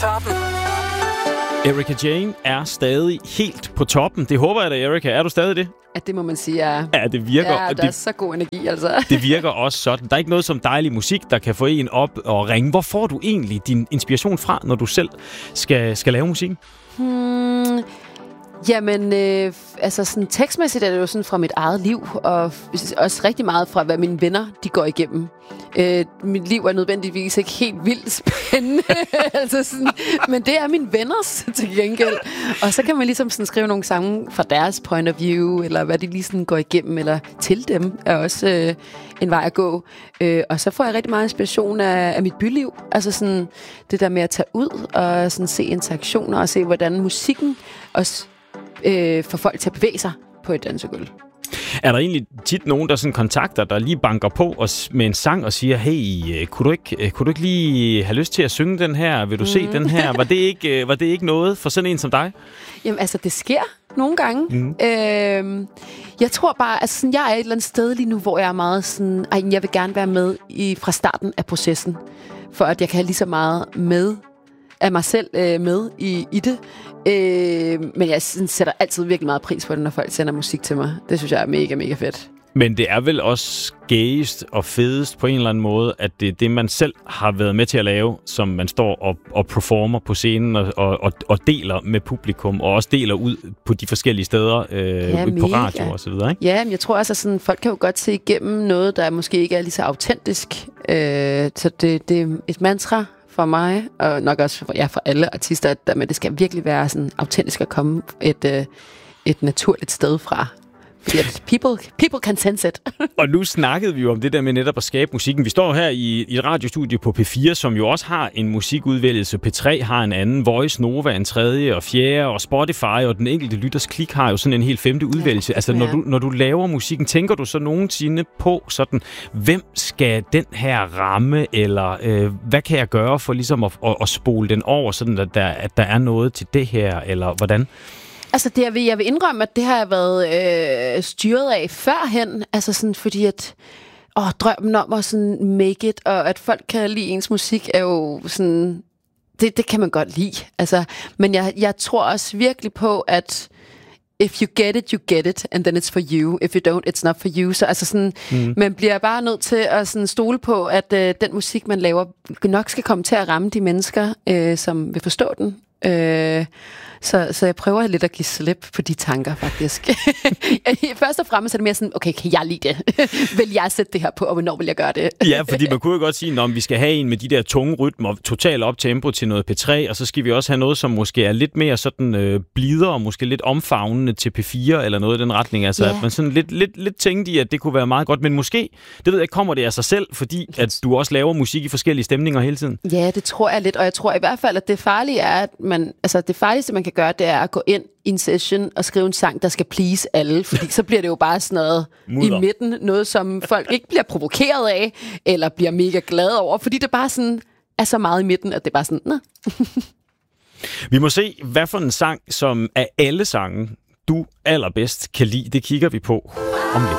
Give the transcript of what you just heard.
Toppen. Erika Jane er stadig helt på toppen. Det håber jeg da, Erika. Er du stadig det? At det må man sige er... Ja, det virker. Ja, der er så god energi, altså. Det virker også sådan. Der er ikke noget som dejlig musik, der kan få en op og ringe. Hvor får du egentlig din inspiration fra, når du selv skal lave musik? Jamen, altså sådan tekstmæssigt er det jo sådan fra mit eget liv, og også rigtig meget fra, hvad mine venner, de går igennem. Mit liv er nødvendigvis ikke helt vildt spændende, altså sådan, men det er mine venners til gengæld. Og så kan man ligesom sådan skrive nogle sange fra deres point of view, eller hvad de lige sådan går igennem, eller til dem, er også en vej at gå. Og så får jeg rigtig meget inspiration af mit byliv. Altså sådan det der med at tage ud og sådan se interaktioner, og se, hvordan musikken også får folk til at bevæge sig på et dansegulv. Er der egentlig tit nogen, der sådan kontakter, der lige banker på os med en sang og siger, hey, kunne du ikke lige have lyst til at synge den her? Vil du se den her? Var det ikke noget for sådan en som dig? Jamen altså, det sker nogle gange. Jeg tror bare, altså sådan, jeg er et eller andet sted lige nu, hvor jeg er meget sådan, jeg vil gerne være med fra starten af processen, for at jeg kan have lige så meget med af mig selv med i det. Men jeg sætter altid virkelig meget pris på det, når folk sender musik til mig. Det synes jeg er mega, mega fedt. Men det er vel også gayest og fedest på en eller anden måde, at det er det, man selv har været med til at lave, som man står og performer på scenen og deler med publikum, og også deler ud på de forskellige steder på radio og så videre, ikke? Ja, men jeg tror også, at sådan, folk kan jo godt se igennem noget, der måske ikke er lige så autentisk. Så det er et mantra for mig, og nok også for alle artister, men det skal virkelig være sådan autentisk at komme et naturligt sted fra. Fordi at people can sense it. Og nu snakkede vi jo om det der med netop at skabe musikken. Vi står her i et radiostudie på P4, som jo også har en musikudvælgelse. P3 har en anden, Voice Nova en tredje og fjerde, og Spotify og den enkelte lytters klik har jo sådan en helt femte udvælgelse. Altså når du laver musikken, tænker du så nogensinde på sådan, hvem skal den her ramme, eller hvad kan jeg gøre for ligesom at spole den over, sådan at der er noget til det her, eller hvordan? Altså, jeg vil indrømme, at det har jeg været styret af førhen. Altså sådan, fordi at drømmen om at sådan make it, og at folk kan lide ens musik, er jo sådan... Det kan man godt lide. Altså, men jeg tror også virkelig på, at if you get it, you get it, and then it's for you. If you don't, it's not for you. Så altså sådan, man bliver bare nødt til at sådan stole på, at den musik, man laver, nok skal komme til at ramme de mennesker, som vil forstå den. Så jeg prøver lidt at give slip på de tanker, faktisk. Først og fremmest er det mere sådan, okay, kan jeg lide det? Vil jeg sætte det her på, og hvornår vil jeg gøre det? Ja, fordi man kunne jo godt sige, at vi skal have en med de der tunge rytmer, total op tempo til noget P3, og så skal vi også have noget, som måske er lidt mere sådan blidere, og måske lidt omfavnende til P4, eller noget i den retning. Altså, at man sådan lidt tænkte i, at det kunne være meget godt, men måske, det ved jeg ikke, kommer det af sig selv, fordi at du også laver musik i forskellige stemninger hele tiden? Ja, det tror jeg lidt, og jeg tror i hvert fald, at det farlige er, at det farligste, man kan gøre, det er at gå ind i en session og skrive en sang, der skal please alle, fordi så bliver det jo bare sådan noget i midten, noget som folk ikke bliver provokeret af, eller bliver mega glade over, fordi det bare sådan er så meget i midten, at det bare sådan, Vi må se, hvad for en sang, som af alle sange, du allerbedst kan lide. Det kigger vi på om lidt.